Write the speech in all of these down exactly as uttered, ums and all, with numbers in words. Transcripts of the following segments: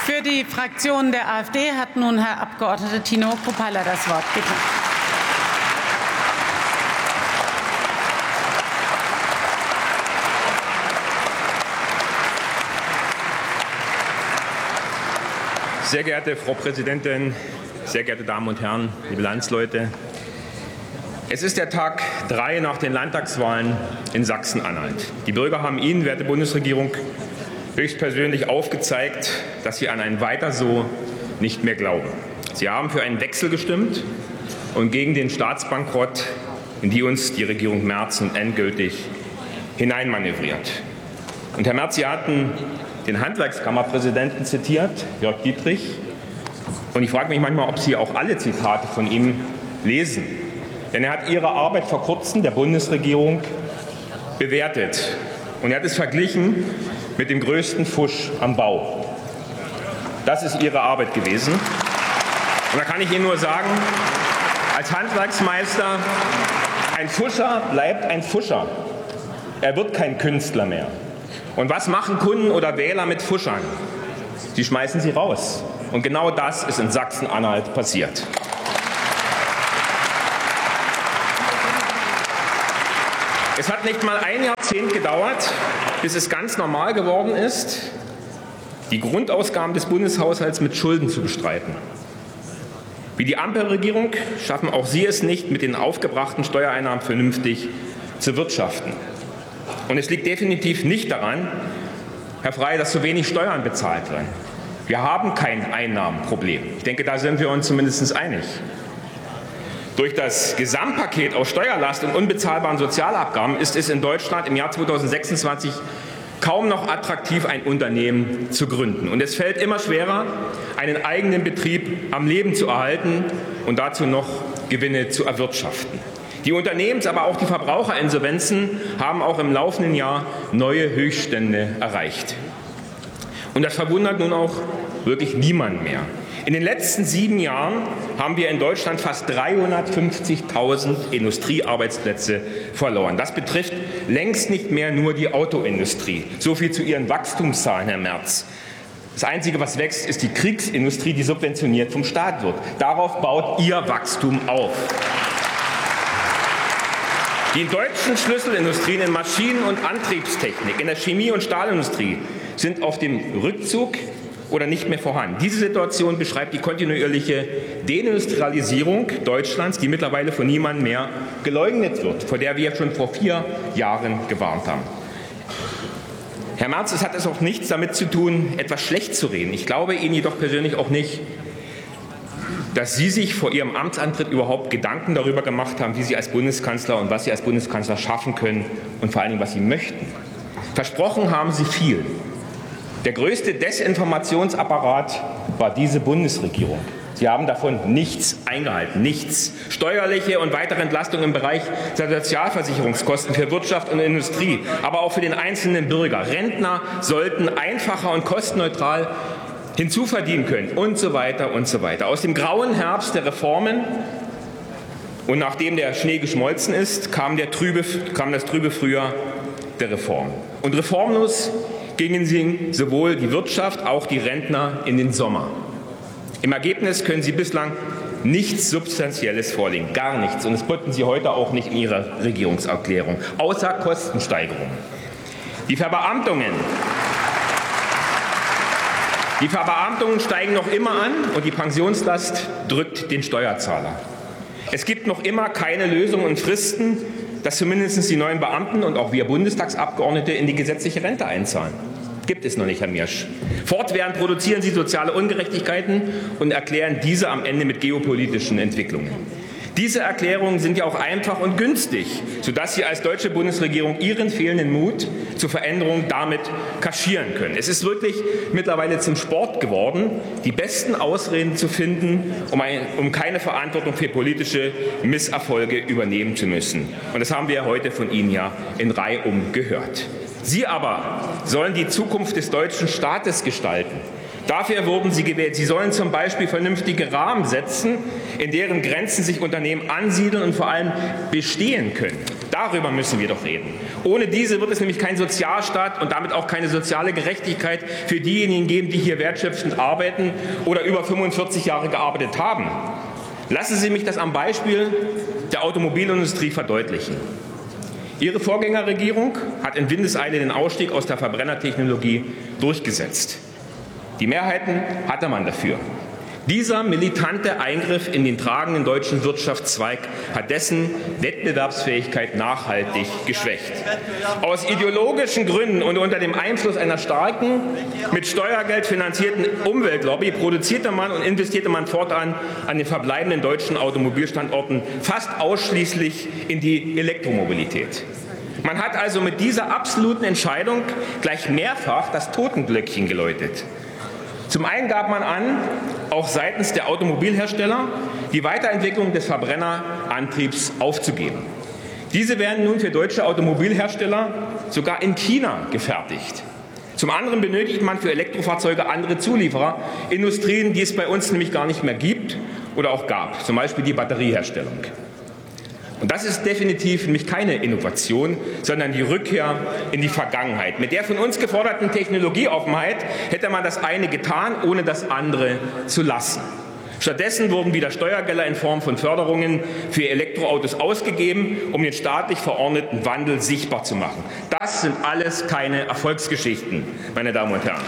Für die Fraktion der AfD hat nun Herr Abgeordneter Tino Kruppalla das Wort. Bitte. Sehr geehrte Frau Präsidentin, sehr geehrte Damen und Herren, liebe Landsleute! Es ist der Tag drei nach den Landtagswahlen in Sachsen-Anhalt. Die Bürger haben Ihnen, werte Bundesregierung, höchstpersönlich aufgezeigt, dass sie an ein Weiter so nicht mehr glauben. Sie haben für einen Wechsel gestimmt und gegen den Staatsbankrott, in die uns die Regierung Merz nun endgültig hineinmanövriert. Und Herr Merz, Sie hatten den Handwerkskammerpräsidenten zitiert, Jörg Dietrich. Und ich frage mich manchmal, ob Sie auch alle Zitate von ihm lesen. Denn er hat Ihre Arbeit vor kurzem der Bundesregierung bewertet. Und er hat es verglichen mit dem größten Fusch am Bau. Das ist Ihre Arbeit gewesen. Und da kann ich Ihnen nur sagen, als Handwerksmeister, ein Fuscher bleibt ein Fuscher. Er wird kein Künstler mehr. Und was machen Kunden oder Wähler mit Fuschern? Sie schmeißen sie raus. Und genau das ist in Sachsen-Anhalt passiert. Es hat nicht mal ein Jahrzehnt gedauert, bis es ganz normal geworden ist, die Grundausgaben des Bundeshaushalts mit Schulden zu bestreiten. Wie die Ampelregierung schaffen auch Sie es nicht, mit den aufgebrachten Steuereinnahmen vernünftig zu wirtschaften. Und es liegt definitiv nicht daran, Herr Frey, dass zu wenig Steuern bezahlt werden. Wir haben kein Einnahmenproblem. Ich denke, da sind wir uns zumindest einig. Durch das Gesamtpaket aus Steuerlast und unbezahlbaren Sozialabgaben ist es in Deutschland im Jahr zweitausendsechsundzwanzig kaum noch attraktiv, ein Unternehmen zu gründen. Und es fällt immer schwerer, einen eigenen Betrieb am Leben zu erhalten und dazu noch Gewinne zu erwirtschaften. Die Unternehmens-, aber auch die Verbraucherinsolvenzen haben auch im laufenden Jahr neue Höchststände erreicht. Und das verwundert nun auch wirklich niemand mehr. In den letzten sieben Jahren haben wir in Deutschland fast dreihundertfünfzigtausend Industriearbeitsplätze verloren. Das betrifft längst nicht mehr nur die Autoindustrie. So viel zu Ihren Wachstumszahlen, Herr Merz. Das Einzige, was wächst, ist die Kriegsindustrie, die subventioniert vom Staat wird. Darauf baut Ihr Wachstum auf. Die deutschen Schlüsselindustrien in Maschinen- und Antriebstechnik, in der Chemie- und Stahlindustrie sind auf dem Rückzug oder nicht mehr vorhanden. Diese Situation beschreibt die kontinuierliche Deindustrialisierung Deutschlands, die mittlerweile von niemandem mehr geleugnet wird, vor der wir schon vor vier Jahren gewarnt haben. Herr Merz, es hat es auch nichts damit zu tun, etwas schlecht zu reden. Ich glaube Ihnen jedoch persönlich auch nicht, dass Sie sich vor Ihrem Amtsantritt überhaupt Gedanken darüber gemacht haben, wie Sie als Bundeskanzler und was Sie als Bundeskanzler schaffen können und vor allen Dingen, was Sie möchten. Versprochen haben Sie viel. Der größte Desinformationsapparat war diese Bundesregierung. Sie haben davon nichts eingehalten, nichts. Steuerliche und weitere Entlastungen im Bereich der Sozialversicherungskosten für Wirtschaft und Industrie, aber auch für den einzelnen Bürger. Rentner sollten einfacher und kostenneutral hinzuverdienen können und so weiter und so weiter. Aus dem grauen Herbst der Reformen und nachdem der Schnee geschmolzen ist, kam, der trübe, kam das trübe Frühjahr der Reform. Und reformlos gingen sie sowohl die Wirtschaft, auch die Rentner in den Sommer. Im Ergebnis können Sie bislang nichts Substanzielles vorlegen, gar nichts. Und das boten Sie heute auch nicht in Ihrer Regierungserklärung, außer Kostensteigerungen. Die Verbeamtungen Die Verbeamtungen steigen noch immer an und die Pensionslast drückt den Steuerzahler. Es gibt noch immer keine Lösungen und Fristen, dass zumindest die neuen Beamten und auch wir Bundestagsabgeordnete in die gesetzliche Rente einzahlen. Gibt es noch nicht, Herr Miersch. Fortwährend produzieren Sie soziale Ungerechtigkeiten und erklären diese am Ende mit geopolitischen Entwicklungen. Diese Erklärungen sind ja auch einfach und günstig, sodass Sie als deutsche Bundesregierung Ihren fehlenden Mut zur Veränderung damit kaschieren können. Es ist wirklich mittlerweile zum Sport geworden, die besten Ausreden zu finden, um, ein, um keine Verantwortung für politische Misserfolge übernehmen zu müssen. Und das haben wir heute von Ihnen ja in Reihum gehört. Sie aber sollen die Zukunft des deutschen Staates gestalten. Dafür wurden Sie gewählt. Sie sollen zum Beispiel vernünftige Rahmen setzen, in deren Grenzen sich Unternehmen ansiedeln und vor allem bestehen können. Darüber müssen wir doch reden. Ohne diese wird es nämlich keinen Sozialstaat und damit auch keine soziale Gerechtigkeit für diejenigen geben, die hier wertschöpfend arbeiten oder über fünfundvierzig Jahre gearbeitet haben. Lassen Sie mich das am Beispiel der Automobilindustrie verdeutlichen. Ihre Vorgängerregierung hat in Windeseile den Ausstieg aus der Verbrennertechnologie durchgesetzt. Die Mehrheiten hatte man dafür. Dieser militante Eingriff in den tragenden deutschen Wirtschaftszweig hat dessen Wettbewerbsfähigkeit nachhaltig geschwächt. Aus ideologischen Gründen und unter dem Einfluss einer starken, mit Steuergeld finanzierten Umweltlobby produzierte man und investierte man fortan an den verbleibenden deutschen Automobilstandorten fast ausschließlich in die Elektromobilität. Man hat also mit dieser absoluten Entscheidung gleich mehrfach das Totenglöckchen geläutet. Zum einen gab man an, auch seitens der Automobilhersteller die Weiterentwicklung des Verbrennerantriebs aufzugeben. Diese werden nun für deutsche Automobilhersteller sogar in China gefertigt. Zum anderen benötigt man für Elektrofahrzeuge andere Zulieferer, Industrien, die es bei uns nämlich gar nicht mehr gibt oder auch gab, zum Beispiel die Batterieherstellung. Und das ist definitiv nämlich keine Innovation, sondern die Rückkehr in die Vergangenheit. Mit der von uns geforderten Technologieoffenheit hätte man das eine getan, ohne das andere zu lassen. Stattdessen wurden wieder Steuergelder in Form von Förderungen für Elektroautos ausgegeben, um den staatlich verordneten Wandel sichtbar zu machen. Das sind alles keine Erfolgsgeschichten, meine Damen und Herren.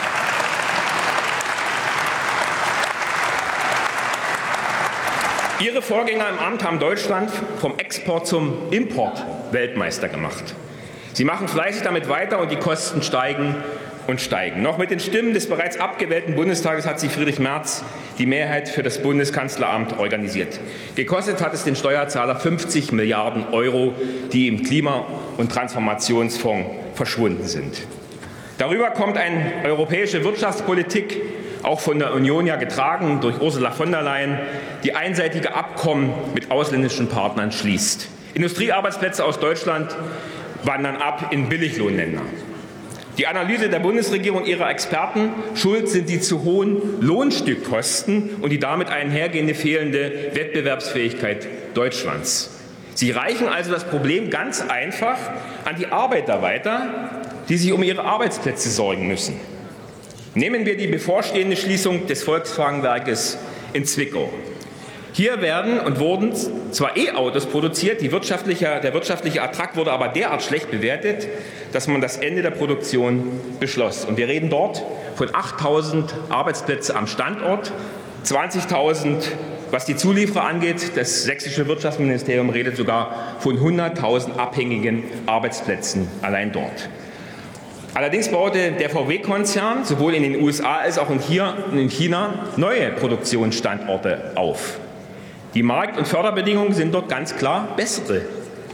Ihre Vorgänger im Amt haben Deutschland vom Export zum Import Weltmeister gemacht. Sie machen fleißig damit weiter und die Kosten steigen und steigen. Noch mit den Stimmen des bereits abgewählten Bundestages hat sich Friedrich Merz die Mehrheit für das Bundeskanzleramt organisiert. Gekostet hat es den Steuerzahler fünfzig Milliarden Euro, die im Klima- und Transformationsfonds verschwunden sind. Darüber kommt eine europäische Wirtschaftspolitik, auch von der Union ja getragen durch Ursula von der Leyen, die einseitige Abkommen mit ausländischen Partnern schließt. Industriearbeitsplätze aus Deutschland wandern ab in Billiglohnländer. Die Analyse der Bundesregierung und ihrer Experten: Schuld sind die zu hohen Lohnstückkosten und die damit einhergehende fehlende Wettbewerbsfähigkeit Deutschlands. Sie reichen also das Problem ganz einfach an die Arbeiter weiter, die sich um ihre Arbeitsplätze sorgen müssen. Nehmen wir die bevorstehende Schließung des Volkswagenwerkes in Zwickau. Hier werden und wurden zwar E-Autos produziert, die wirtschaftliche, der wirtschaftliche Ertrag wurde aber derart schlecht bewertet, dass man das Ende der Produktion beschloss. Und wir reden dort von achttausend Arbeitsplätzen am Standort, zwanzigtausend, was die Zulieferer angeht. Das sächsische Wirtschaftsministerium redet sogar von hunderttausend abhängigen Arbeitsplätzen allein dort. Allerdings baute der V W-Konzern sowohl in den U S A als auch in, hier, in China neue Produktionsstandorte auf. Die Markt- und Förderbedingungen sind dort ganz klar bessere.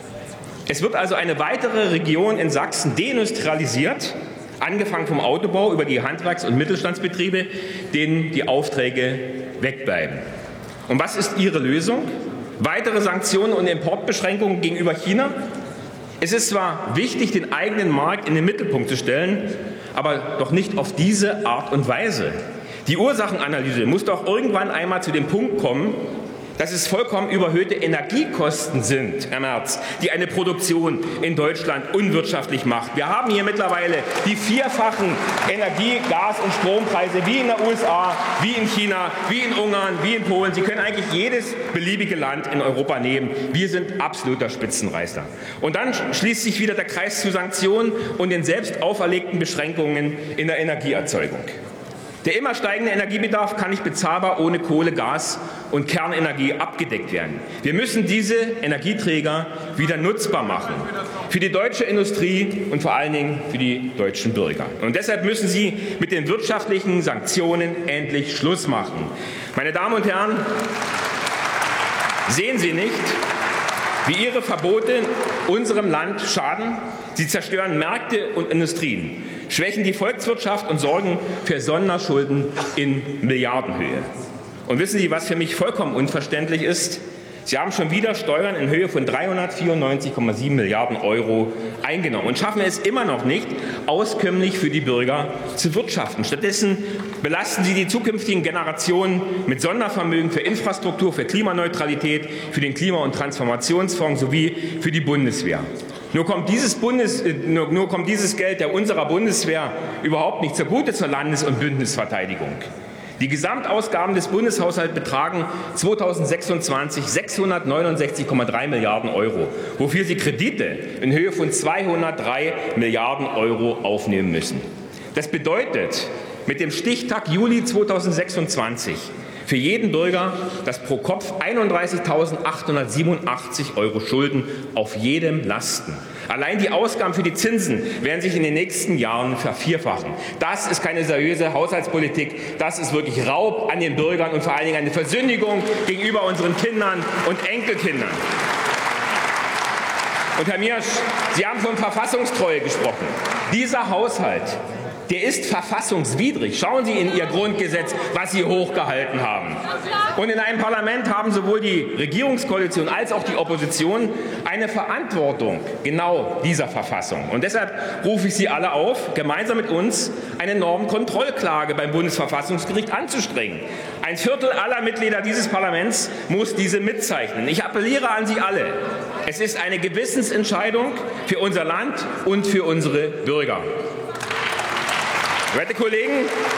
Es wird also eine weitere Region in Sachsen deindustrialisiert, angefangen vom Autobau über die Handwerks- und Mittelstandsbetriebe, denen die Aufträge wegbleiben. Und was ist Ihre Lösung? Weitere Sanktionen und Importbeschränkungen gegenüber China? Es ist zwar wichtig, den eigenen Markt in den Mittelpunkt zu stellen, aber doch nicht auf diese Art und Weise. Die Ursachenanalyse muss doch irgendwann einmal zu dem Punkt kommen, dass es vollkommen überhöhte Energiekosten sind, Herr Merz, die eine Produktion in Deutschland unwirtschaftlich macht. Wir haben hier mittlerweile die vierfachen Energie-, Gas- und Strompreise wie in der U S A, wie in China, wie in Ungarn, wie in Polen. Sie können eigentlich jedes beliebige Land in Europa nehmen. Wir sind absoluter Spitzenreiter. Und dann schließt sich wieder der Kreis zu Sanktionen und den selbst auferlegten Beschränkungen in der Energieerzeugung. Der immer steigende Energiebedarf kann nicht bezahlbar ohne Kohle, Gas und Kernenergie abgedeckt werden. Wir müssen diese Energieträger wieder nutzbar machen. Für die deutsche Industrie und vor allen Dingen für die deutschen Bürger. Und deshalb müssen Sie mit den wirtschaftlichen Sanktionen endlich Schluss machen. Meine Damen und Herren, sehen Sie nicht, wie Ihre Verbote unserem Land schaden? Sie zerstören Märkte und Industrien, schwächen die Volkswirtschaft und sorgen für Sonderschulden in Milliardenhöhe. Und wissen Sie, was für mich vollkommen unverständlich ist? Sie haben schon wieder Steuern in Höhe von dreihundertvierundneunzig Komma sieben Milliarden Euro eingenommen und schaffen es immer noch nicht, auskömmlich für die Bürger zu wirtschaften. Stattdessen belasten Sie die zukünftigen Generationen mit Sondervermögen für Infrastruktur, für Klimaneutralität, für den Klima- und Transformationsfonds sowie für die Bundeswehr. Nur kommt, dieses Bundes, nur, nur kommt dieses Geld der unserer Bundeswehr überhaupt nicht zugute zur Landes- und Bündnisverteidigung. Die Gesamtausgaben des Bundeshaushalts betragen zweitausendsechsundzwanzig sechshundertneunundsechzig Komma drei Milliarden Euro, wofür sie Kredite in Höhe von zweihundertdrei Milliarden Euro aufnehmen müssen. Das bedeutet mit dem Stichtag Juli zweitausendsechsundzwanzig für jeden Bürger, dass pro Kopf einunddreißigtausendachthundertsiebenundachtzig Euro Schulden auf jedem lasten. Allein die Ausgaben für die Zinsen werden sich in den nächsten Jahren vervierfachen. Das ist keine seriöse Haushaltspolitik. Das ist wirklich Raub an den Bürgern und vor allen Dingen eine Versündigung gegenüber unseren Kindern und Enkelkindern. Und Herr Miersch, Sie haben von Verfassungstreue gesprochen. Dieser Haushalt, der ist verfassungswidrig. Schauen Sie in Ihr Grundgesetz, was Sie hochgehalten haben. Und in einem Parlament haben sowohl die Regierungskoalition als auch die Opposition eine Verantwortung genau dieser Verfassung. Und deshalb rufe ich Sie alle auf, gemeinsam mit uns eine Normenkontrollklage beim Bundesverfassungsgericht anzustrengen. Ein Viertel aller Mitglieder dieses Parlaments muss diese mitzeichnen. Ich appelliere an Sie alle. Es ist eine Gewissensentscheidung für unser Land und für unsere Bürger. Werte Kollegen,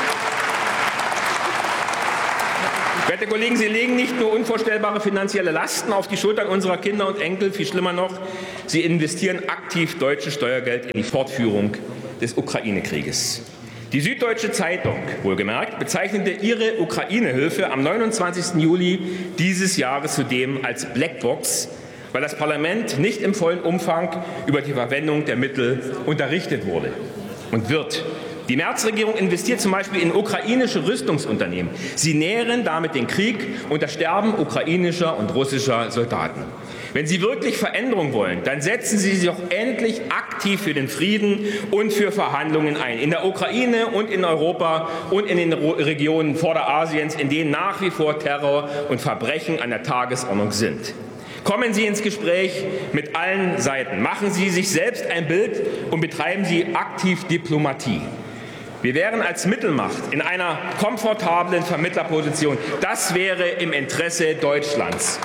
werte Kollegen, Sie legen nicht nur unvorstellbare finanzielle Lasten auf die Schultern unserer Kinder und Enkel, viel schlimmer noch, Sie investieren aktiv deutsches Steuergeld in die Fortführung des Ukraine-Krieges. Die Süddeutsche Zeitung, wohlgemerkt, bezeichnete ihre Ukraine-Hilfe am neunundzwanzigsten Juli dieses Jahres zudem als Blackbox, weil das Parlament nicht im vollen Umfang über die Verwendung der Mittel unterrichtet wurde und wird. Die Merz-Regierung investiert zum Beispiel in ukrainische Rüstungsunternehmen. Sie nähren damit den Krieg und das Sterben ukrainischer und russischer Soldaten. Wenn Sie wirklich Veränderung wollen, dann setzen Sie sich doch endlich aktiv für den Frieden und für Verhandlungen ein. In der Ukraine und in Europa und in den Regionen Vorderasiens, in denen nach wie vor Terror und Verbrechen an der Tagesordnung sind. Kommen Sie ins Gespräch mit allen Seiten. Machen Sie sich selbst ein Bild und betreiben Sie aktiv Diplomatie. Wir wären als Mittelmacht in einer komfortablen Vermittlerposition. Das wäre im Interesse Deutschlands.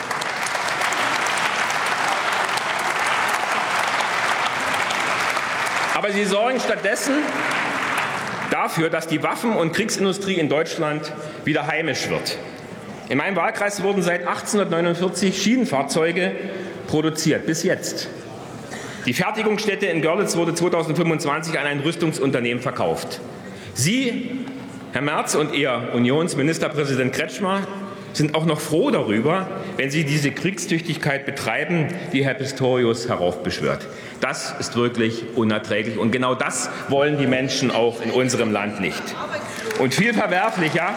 Aber Sie sorgen stattdessen dafür, dass die Waffen- und Kriegsindustrie in Deutschland wieder heimisch wird. In meinem Wahlkreis wurden seit achtzehnhundertneunundvierzig Schienenfahrzeuge produziert, bis jetzt. Die Fertigungsstätte in Görlitz wurde zweitausendfünfundzwanzig an ein Rüstungsunternehmen verkauft. Sie, Herr Merz und Ihr Unionsministerpräsident Kretschmer, sind auch noch froh darüber, wenn Sie diese Kriegstüchtigkeit betreiben, die Herr Pistorius heraufbeschwört. Das ist wirklich unerträglich. Und genau das wollen die Menschen auch in unserem Land nicht. Und viel verwerflicher,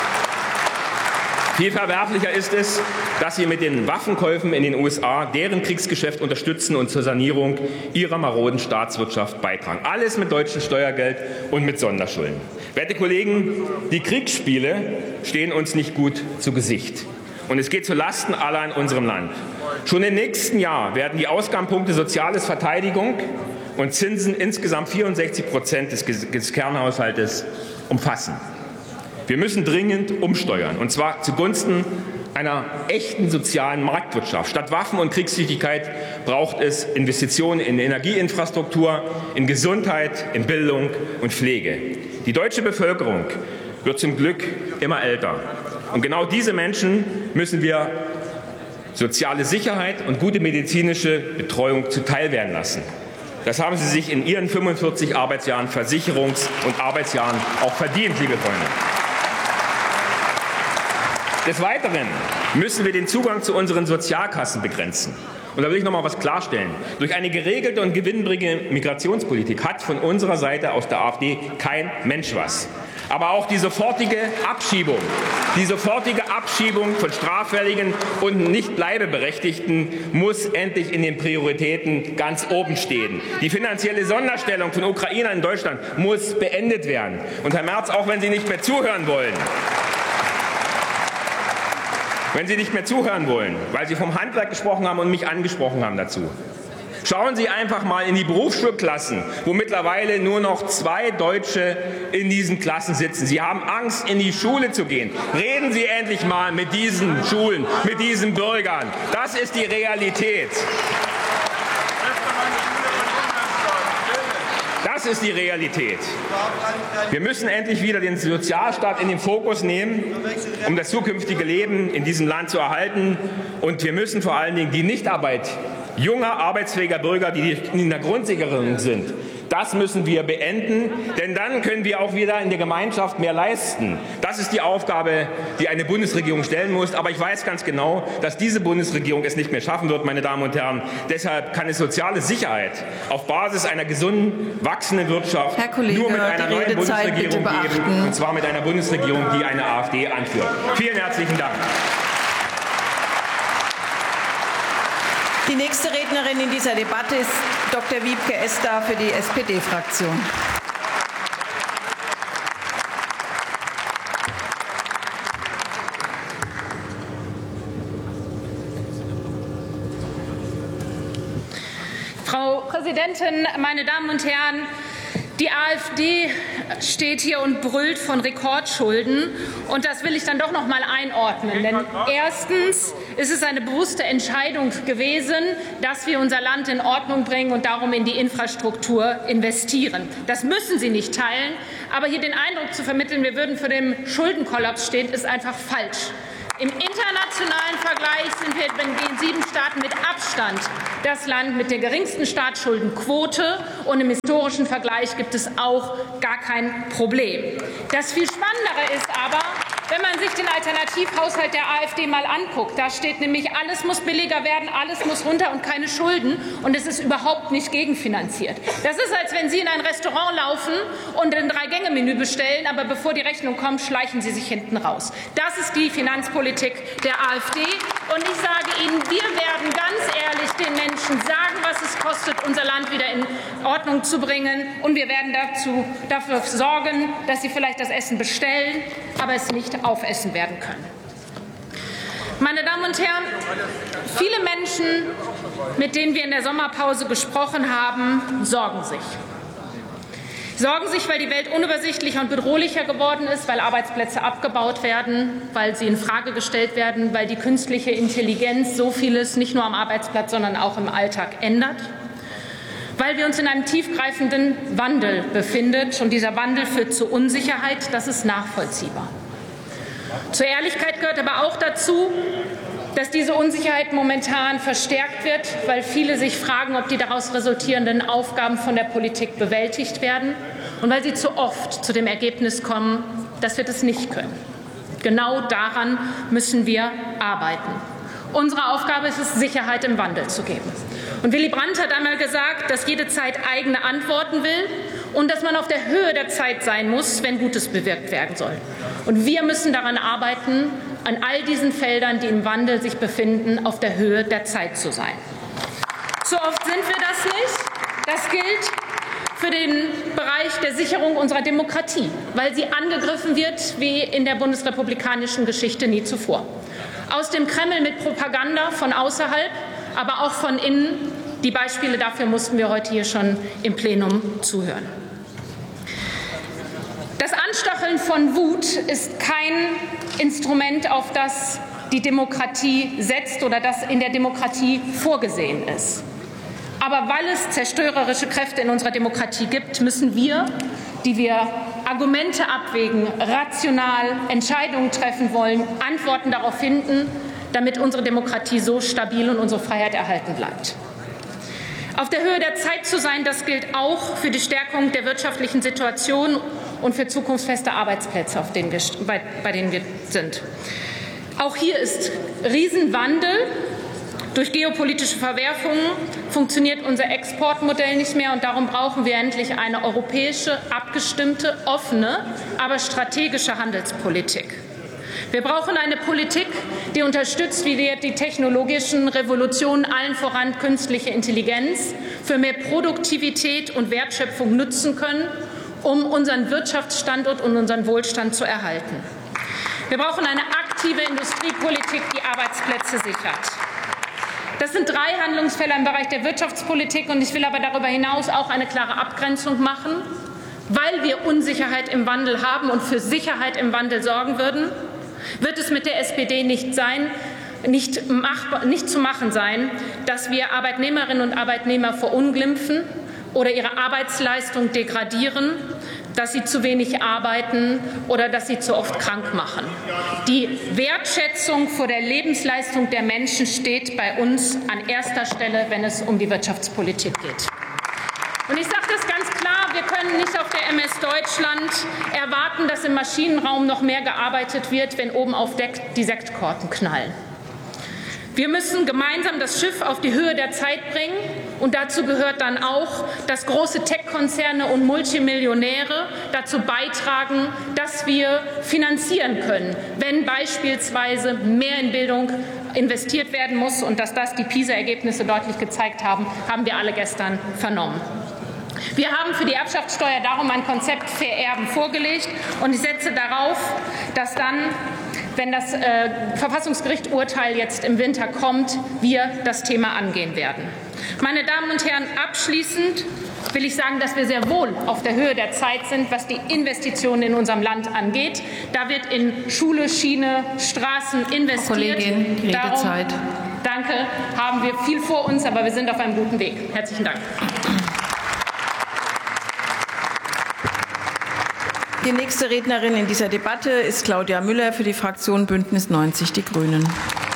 viel verwerflicher ist es, dass Sie mit den Waffenkäufen in den U S A deren Kriegsgeschäft unterstützen und zur Sanierung ihrer maroden Staatswirtschaft beitragen. Alles mit deutschem Steuergeld und mit Sonderschulden. Werte Kollegen, die Kriegsspiele stehen uns nicht gut zu Gesicht. Und es geht zu Lasten aller in unserem Land. Schon im nächsten Jahr werden die Ausgabenpunkte Soziales, Verteidigung und Zinsen insgesamt vierundsechzig Prozent des, des Kernhaushaltes umfassen. Wir müssen dringend umsteuern, und zwar zugunsten einer echten sozialen Marktwirtschaft. Statt Waffen- und Kriegstüchtigkeit braucht es Investitionen in Energieinfrastruktur, in Gesundheit, in Bildung und Pflege. Die deutsche Bevölkerung wird zum Glück immer älter. Und genau diese Menschen müssen wir soziale Sicherheit und gute medizinische Betreuung zuteilwerden lassen. Das haben Sie sich in Ihren fünfundvierzig Arbeitsjahren, Versicherungs- und Arbeitsjahren auch verdient, liebe Freunde. Des Weiteren müssen wir den Zugang zu unseren Sozialkassen begrenzen. Und da will ich noch mal was klarstellen. Durch eine geregelte und gewinnbringende Migrationspolitik hat von unserer Seite aus der AfD kein Mensch was. Aber auch die sofortige Abschiebung, die sofortige Abschiebung von Straffälligen und Nicht-Bleibeberechtigten muss endlich in den Prioritäten ganz oben stehen. Die finanzielle Sonderstellung von Ukrainern in Deutschland muss beendet werden. Und Herr Merz, auch wenn Sie nicht mehr zuhören wollen, wenn Sie nicht mehr zuhören wollen, weil Sie vom Handwerk gesprochen haben und mich angesprochen haben dazu. Schauen Sie einfach mal in die Berufsschulklassen, wo mittlerweile nur noch zwei Deutsche in diesen Klassen sitzen. Sie haben Angst, in die Schule zu gehen. Reden Sie endlich mal mit diesen Schulen, mit diesen Bürgern. Das ist die Realität. Das ist die Realität. Wir müssen endlich wieder den Sozialstaat in den Fokus nehmen, um das zukünftige Leben in diesem Land zu erhalten. Und wir müssen vor allen Dingen die Nichtarbeit junger, arbeitsfähiger Bürger, die in der Grundsicherung sind, das müssen wir beenden, denn dann können wir auch wieder in der Gemeinschaft mehr leisten. Das ist die Aufgabe, die eine Bundesregierung stellen muss. Aber ich weiß ganz genau, dass diese Bundesregierung es nicht mehr schaffen wird, meine Damen und Herren. Deshalb kann es soziale Sicherheit auf Basis einer gesunden, wachsenden Wirtschaft Herr Kollege, nur mit einer die neuen Redezeit Bundesregierung bitte geben, beachten. und zwar mit einer Bundesregierung, die eine AfD anführt. Vielen herzlichen Dank. Die nächste Rednerin in dieser Debatte ist Doktor Wiebke Esther für die S P D-Fraktion. Frau Präsidentin, meine Damen und Herren! Die AfD steht hier und brüllt von Rekordschulden. Und das will ich dann doch noch mal einordnen. Denn erstens ist es eine bewusste Entscheidung gewesen, dass wir unser Land in Ordnung bringen und darum in die Infrastruktur investieren. Das müssen Sie nicht teilen. Aber hier den Eindruck zu vermitteln, wir würden vor dem Schuldenkollaps stehen, ist einfach falsch. Im internationalen Vergleich sind wir in den sieben Staaten mit Abstand das Land mit der geringsten Staatsschuldenquote. Und im historischen Vergleich gibt es auch gar kein Problem. Das viel Spannendere ist aber, wenn man sich den Alternativhaushalt der AfD mal anguckt, da steht nämlich, alles muss billiger werden, alles muss runter und keine Schulden. Und es ist überhaupt nicht gegenfinanziert. Das ist, als wenn Sie in ein Restaurant laufen und ein Drei-Gänge-Menü bestellen, aber bevor die Rechnung kommt, schleichen Sie sich hinten raus. Das ist die Finanzpolitik der AfD. Und ich sage Ihnen, wir werden ganz ehrlich den Menschen sagen, was es kostet, unser Land wieder in Ordnung zu bringen. Und wir werden dazu, dafür sorgen, dass Sie vielleicht das Essen bestellen, aber es nicht aufessen werden können. Meine Damen und Herren, viele Menschen, mit denen wir in der Sommerpause gesprochen haben, sorgen sich. Sorgen sich, weil die Welt unübersichtlicher und bedrohlicher geworden ist, weil Arbeitsplätze abgebaut werden, weil sie in Frage gestellt werden, weil die künstliche Intelligenz so vieles nicht nur am Arbeitsplatz, sondern auch im Alltag ändert, weil wir uns in einem tiefgreifenden Wandel befinden. Und dieser Wandel führt zu Unsicherheit. Das ist nachvollziehbar. Zur Ehrlichkeit gehört aber auch dazu, dass diese Unsicherheit momentan verstärkt wird, weil viele sich fragen, ob die daraus resultierenden Aufgaben von der Politik bewältigt werden und weil sie zu oft zu dem Ergebnis kommen, dass wir das nicht können. Genau daran müssen wir arbeiten. Unsere Aufgabe ist es, Sicherheit im Wandel zu geben. Und Willy Brandt hat einmal gesagt, dass jede Zeit eigene Antworten will und dass man auf der Höhe der Zeit sein muss, wenn Gutes bewirkt werden soll. Und wir müssen daran arbeiten, an all diesen Feldern, die im Wandel sich befinden, auf der Höhe der Zeit zu sein. So oft sind wir das nicht. Das gilt für den Bereich der Sicherung unserer Demokratie, weil sie angegriffen wird wie in der bundesrepublikanischen Geschichte nie zuvor. Aus dem Kreml mit Propaganda von außerhalb, aber auch von innen. Die Beispiele dafür mussten wir heute hier schon im Plenum zuhören. Das Anstacheln von Wut ist kein Instrument, auf das die Demokratie setzt oder das in der Demokratie vorgesehen ist. Aber weil es zerstörerische Kräfte in unserer Demokratie gibt, müssen wir, die wir Argumente abwägen, rational Entscheidungen treffen wollen, Antworten darauf finden, damit unsere Demokratie so stabil und unsere Freiheit erhalten bleibt. Auf der Höhe der Zeit zu sein, das gilt auch für die Stärkung der wirtschaftlichen Situation und für zukunftsfeste Arbeitsplätze, auf denen wir, bei, bei denen wir sind. Auch hier ist Riesenwandel. Durch geopolitische Verwerfungen funktioniert unser Exportmodell nicht mehr, und darum brauchen wir endlich eine europäische, abgestimmte, offene, aber strategische Handelspolitik. Wir brauchen eine Politik, die unterstützt, wie wir die technologischen Revolutionen, allen voran künstliche Intelligenz, für mehr Produktivität und Wertschöpfung nutzen können, um unseren Wirtschaftsstandort und unseren Wohlstand zu erhalten. Wir brauchen eine aktive aktive Industriepolitik, die Arbeitsplätze sichert. Das sind drei Handlungsfelder im Bereich der Wirtschaftspolitik, und ich will aber darüber hinaus auch eine klare Abgrenzung machen, weil wir Unsicherheit im Wandel haben und für Sicherheit im Wandel sorgen würden, wird es mit der S P D nicht sein, nicht, machbar, nicht zu machen sein, dass wir Arbeitnehmerinnen und Arbeitnehmer verunglimpfen oder ihre Arbeitsleistung degradieren, dass sie zu wenig arbeiten oder dass sie zu oft krank machen. Die Wertschätzung vor der Lebensleistung der Menschen steht bei uns an erster Stelle, wenn es um die Wirtschaftspolitik geht. Und ich sage das ganz klar, wir können nicht auf der M S Deutschland erwarten, dass im Maschinenraum noch mehr gearbeitet wird, wenn oben auf Deck die Sektkorken knallen. Wir müssen gemeinsam das Schiff auf die Höhe der Zeit bringen, und dazu gehört dann auch, dass große Tech-Konzerne und Multimillionäre dazu beitragen, dass wir finanzieren können, wenn beispielsweise mehr in Bildung investiert werden muss, und dass das die PISA-Ergebnisse deutlich gezeigt haben, haben wir alle gestern vernommen. Wir haben für die Erbschaftssteuer darum ein Konzept Vererben vorgelegt, und ich setze darauf, dass dann, wenn das äh, Verfassungsgericht-Urteil jetzt im Winter kommt, wir das Thema angehen werden. Meine Damen und Herren, abschließend will ich sagen, dass wir sehr wohl auf der Höhe der Zeit sind, was die Investitionen in unserem Land angeht. Da wird in Schule, Schiene, Straßen investiert. Frau Kollegin, die Redezeit. Darum, danke, haben wir viel vor uns, aber wir sind auf einem guten Weg. Herzlichen Dank. Die nächste Rednerin in dieser Debatte ist Claudia Müller für die Fraktion Bündnis neunzig Die Grünen.